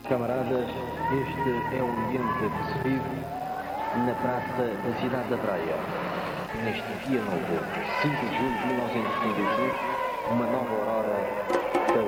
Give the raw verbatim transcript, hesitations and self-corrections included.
Camaradas, este é o ambiente que se vive na praça da cidade da Praia. Neste dia novo, cinco de julho de mil novecentos e setenta e cinco, uma nova aurora